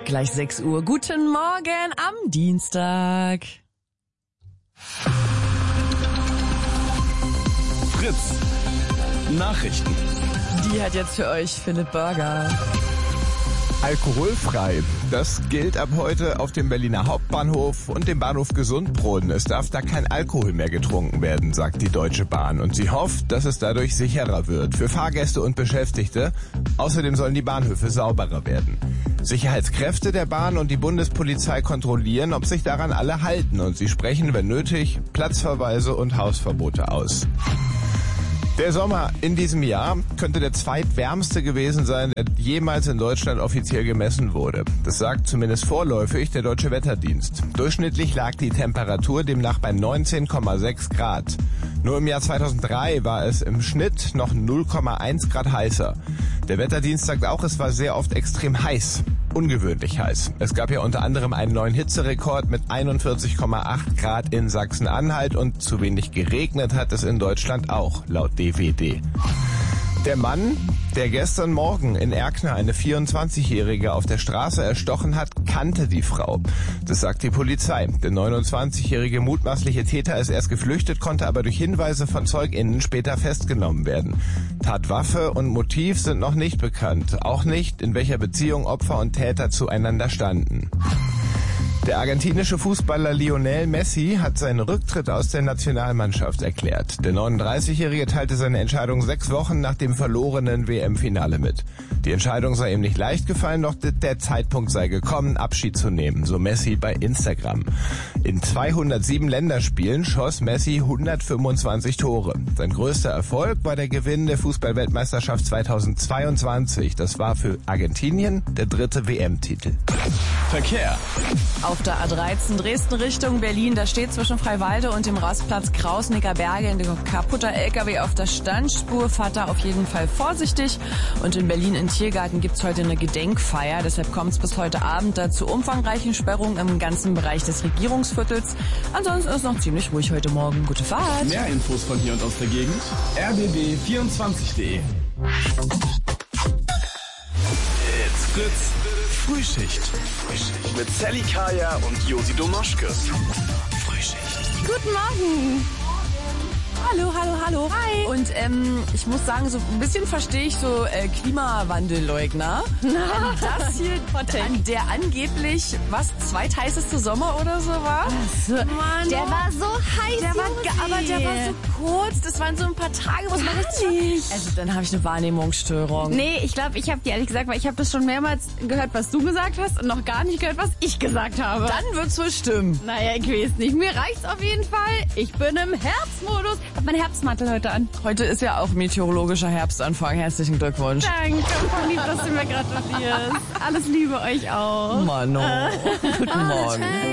Gleich 6 Uhr. Guten Morgen am Dienstag. Fritz. Nachrichten. Die hat jetzt für euch Philipp Burger. Alkoholfrei. Das gilt ab heute auf dem Berliner Hauptbahnhof und dem Bahnhof Gesundbrunnen. Es darf da kein Alkohol mehr getrunken werden, sagt die Deutsche Bahn. Und sie hofft, dass es dadurch sicherer wird für Fahrgäste und Beschäftigte. Außerdem sollen die Bahnhöfe sauberer werden. Sicherheitskräfte der Bahn und die Bundespolizei kontrollieren, ob sich daran alle halten. Und sie sprechen, wenn nötig, Platzverweise und Hausverbote aus. Der Sommer in diesem Jahr könnte der zweitwärmste gewesen sein, der jemals in Deutschland offiziell gemessen wurde. Das sagt zumindest vorläufig der Deutsche Wetterdienst. Durchschnittlich lag die Temperatur demnach bei 19,6 Grad. Nur im Jahr 2003 war es im Schnitt noch 0,1 Grad heißer. Der Wetterdienst sagt auch, es war sehr oft extrem heiß. Ungewöhnlich heiß. Es gab ja unter anderem einen neuen Hitzerekord mit 41,8 Grad in Sachsen-Anhalt und zu wenig geregnet hat es in Deutschland auch, laut DWD. Der Mann, der gestern Morgen in Erkner eine 24-Jährige auf der Straße erstochen hat, kannte die Frau. Das sagt die Polizei. Der 29-jährige mutmaßliche Täter ist erst geflüchtet, konnte aber durch Hinweise von ZeugInnen später festgenommen werden. Tatwaffe und Motiv sind noch nicht bekannt. Auch nicht, in welcher Beziehung Opfer und Täter zueinander standen. Der argentinische Fußballer Lionel Messi hat seinen Rücktritt aus der Nationalmannschaft erklärt. Der 39-Jährige teilte seine Entscheidung 6 Wochen nach dem verlorenen WM-Finale mit. Die Entscheidung sei ihm nicht leicht gefallen, doch der Zeitpunkt sei gekommen, Abschied zu nehmen, so Messi bei Instagram. In 207 Länderspielen schoss Messi 125 Tore. Sein größter Erfolg war der Gewinn der Fußball-Weltmeisterschaft 2022. Das war für Argentinien der 3. WM-Titel. Verkehr. Auf der A13 Dresden Richtung Berlin, da steht zwischen Freiwalde und dem Rastplatz Krausnicker Berge ein kaputter LKW auf der Standspur. Fahrt da auf jeden Fall vorsichtig. Und in Berlin in Tiergarten gibt's heute eine Gedenkfeier. Deshalb kommt's bis heute Abend da zu umfangreichen Sperrungen im ganzen Bereich des Regierungsviertels. Ansonsten ist es noch ziemlich ruhig heute Morgen. Gute Fahrt. Mehr Infos von hier und aus der Gegend. rbb24.de. It's Fritz. Frühschicht. Mit Sally Kaya und Josi Domoschke. Frühschicht. Guten Morgen. Hallo, hallo, hallo. Hi. Und ich muss sagen, so ein bisschen verstehe ich so Klimawandelleugner. Das hier, der angeblich, zweitheißeste Sommer oder so war. Mann, der war so heiß, aber der war so kurz. Das waren so ein paar Tage, wo es mal richtig... Also dann habe ich eine Wahrnehmungsstörung. Nee, ich glaube, ich habe dir ehrlich gesagt, weil ich habe das schon mehrmals gehört, was du gesagt hast und noch gar nicht gehört, was ich gesagt habe. Dann wird's wohl stimmen. Naja, ich weiß nicht. Mir reicht's auf jeden Fall. Ich bin im Herbstmodus. Ich hab meinen Herbstmantel heute an. Heute ist ja auch meteorologischer Herbstanfang. Herzlichen Glückwunsch. Danke, voll lieb, dass du mir gratulierst. Alles Liebe euch auch. Mano. Guten Morgen.